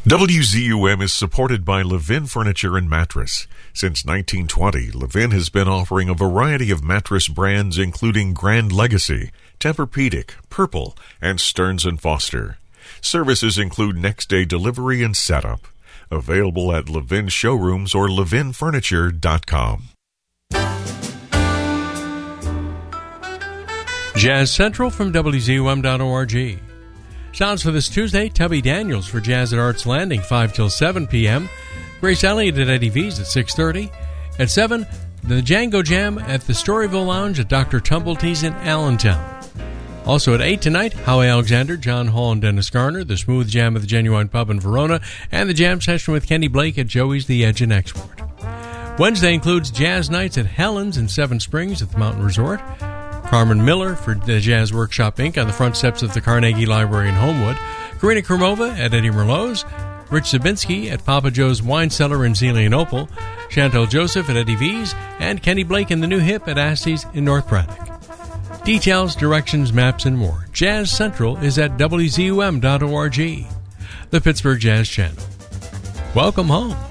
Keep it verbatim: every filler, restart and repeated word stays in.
W Z U M is supported by Levin Furniture and Mattress. Since nineteen twenty, Levin has been offering a variety of mattress brands including Grand Legacy, Tempur-Pedic, Purple, and Stearns and Foster. Services include next-day delivery and setup. Available at Levin showrooms or levin furniture dot com. Jazz Central from W Z U M dot org. Sounds for this Tuesday, Tubby Daniels for Jazz at Arts Landing, five till seven p.m. Grace Elliott at Eddie V's at six thirty. At seven, the Django Jam at the Storyville Lounge at Doctor Tumbletee's in Allentown. Also at eight tonight, Howie Alexander, John Hall, and Dennis Garner, the Smooth Jam at the Genuine Pub in Verona, and the Jam Session with Kenny Blake at Joey's The Edge and Export. Wednesday includes Jazz Nights at Helen's in Seven Springs at the Mountain Resort. Carmen Miller for the Jazz Workshop Incorporated on the front steps of the Carnegie Library in Homewood. Karina Krumova at Eddie Merlot's. Rich Zabinski at Papa Joe's Wine Cellar in Zelienople. Chantel Joseph at Eddie V's. And Kenny Blake in the New Hip at Asty's in North Braddock. Details, directions, maps, and more. Jazz Central is at W Z U M dot org. The Pittsburgh Jazz Channel. Welcome home.